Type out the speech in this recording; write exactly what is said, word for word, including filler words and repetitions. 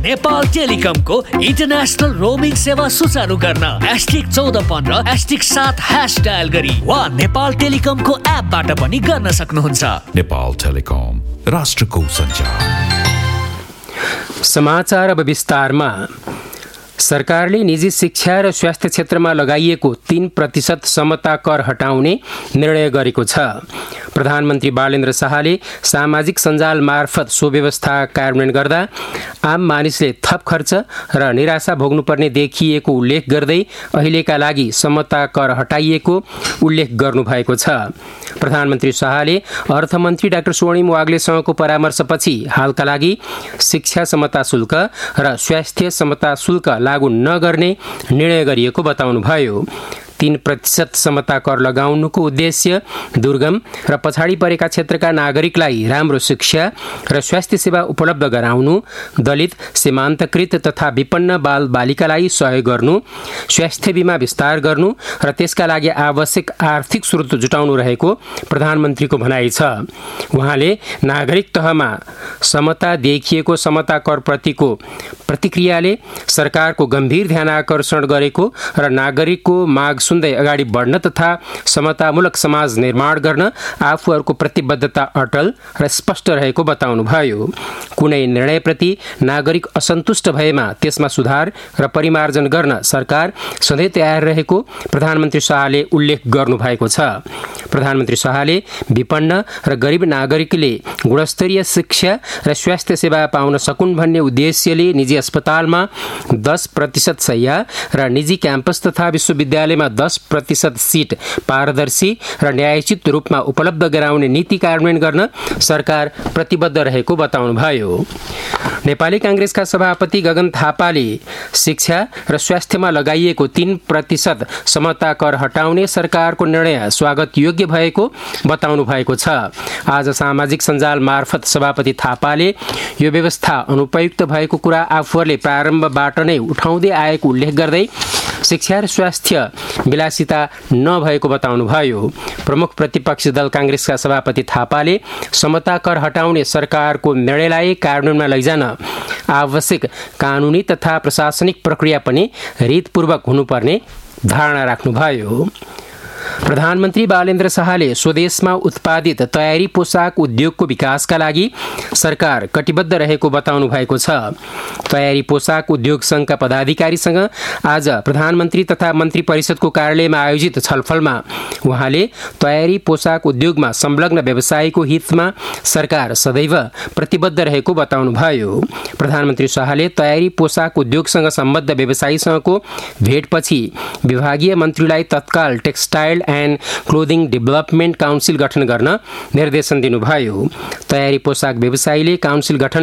Nepal टेलिकमको international roaming सेवा सुचारू गर्न एस्टिक चौध पन्ध्र एस्टिक सात ह्यास डायल गरी वा नेपाल टेलिकमको एपबाट पनि गर्न सक्नुहुन्छ। नेपाल टेलिकम, राष्ट्रको सञ्चार। समाचार अब विस्तारमा। सरकारले निजी शिक्षा र स्वास्थ्य क्षेत्रमा लगाइएको तीन प्रतिशत समता कर हटाउने निर्णय गरेको छ। प्रधानमन्त्री बालेन्द्र शाहले सामाजिक सञ्जाल मार्फत सो व्यवस्था कार्यान्वयन गर्दा आम मानिसले थप खर्च र निराशा भोग्नुपर्ने देखिएको उल्लेख गर्दै अहिलेका लागि समता कर हटाइएको उल्लेख गर्नुभएको छ। प्रधानमन्त्री शाहले अर्थमन्त्री डाक्टर स्वर्णिम वाग्लेसँगको परामर्शपछि हालका लागि शिक्षा समता शुल्क र स्वास्थ्य समता शुल्क लागू नगर्ने निर्णय गरिएको बताउनुभयो। तीन प्रतिशत समता कर लगाउनुको उद्देश्य दुर्गम र पछाडि परेका क्षेत्रका नागरिकलाई राम्रो शिक्षा र स्वास्थ्य सेवा उपलब्ध गराउनु, दलित, सीमान्तकृत तथा विपन्न बाल बालिकालाई सहयोग गर्नु, स्वास्थ्य बीमा विस्तार गर्नु र त्यसका लागि आवश्यक आर्थिक स्रोत जुटाउनु रहेको प्रधानमन्त्रीको भनाइ छ। उहाँले नागरिक तहमा समता देखिएको समता कर प्रतिको प्रतिक्रियाले सरकारको गम्भीर ध्यानआकर्षण गरेको र नागरिकको माग सुन्दै अगाडि बढ्न तथा समतामूलक समाज निर्माण गर्न आफूहरूको प्रतिबद्धता अटल र स्पष्ट रहेको बताउनुभयो। कुनै निर्णयप्रति नागरिक असन्तुष्ट भएमा त्यसमा सुधार र परिमार्जन गर्न सरकार सधैँ तयार रहेको प्रधानमन्त्री शाहले उल्लेख गर्नुभएको छ। प्रधानमन्त्री शाहले विपन्न र गरिब नागरिकले गुणस्तरीय शिक्षा र स्वास्थ्य सेवा पाउन सकुन् भन्ने उद्देश्यले निजी अस्पतालमा दस प्रतिशत शैय्या र निजी क्याम्पस तथा विश्वविद्यालयमा दस प्रतिशत सिट पारदर्शी र न्यायोचित रूपमा उपलब्ध गराउने नीति कार्यान्वयन गर्न सरकार प्रतिबद्ध रहेको बताउनुभयो। नेपाली कांग्रेसका सभापति गगन थापाले शिक्षा र स्वास्थ्यमा लगाइएको तीन प्रतिशत समता कर हटाउने सरकारको निर्णय स्वागत योग्य भएको बताउनु भएको छ। आज सामाजिक सञ्जाल मार्फत सभापति थापाले यो व्यवस्था अनुपयुक्त भएको कुरा आफूहरूले प्रारम्भबाट नै उठाउँदै आएको उल्लेख गर्दै शिक्षा र स्वास्थ्य विलासिता नभएको बताउनुभयो। प्रमुख प्रतिपक्षी दल कांग्रेसका सभापति थापाले समता कर हटाउने सरकारको निर्णयलाई कार्यान्वयनमा लैजान आवश्यक कानुनी तथा प्रशासनिक प्रक्रिया पनि रीतपूर्वक हुनुपर्ने धारणा राख्नुभयो। प्रधानमन्त्री बालेन्द्र शाहले स्वदेशमा उत्पादित तयारी पोसाक उद्योगको विकासका लागि सरकार कटिबद्ध रहेको बताउनु भएको छ। तयारी पोसाक उद्योग संघका पदाधिकारीसँग आज प्रधानमन्त्री तथा मन्त्री परिषदको कार्यालयमा आयोजित छलफलमा उहाँले तयारी पोसाक उद्योगमा संलग्न व्यवसायीको हितमा सरकार सदैव प्रतिबद्ध रहेको बताउनुभयो। प्रधानमन्त्री शाहले तयारी पोसाक उद्योगसँग सम्बद्ध व्यवसायीसँगको भेटपछि विभागीय मन्त्रीलाई तत्काल textile and clothing development council गठन गर्न निर्देशन दिनुभयो। तयारी पोसाक व्यवसायीले काउन्सिल गठन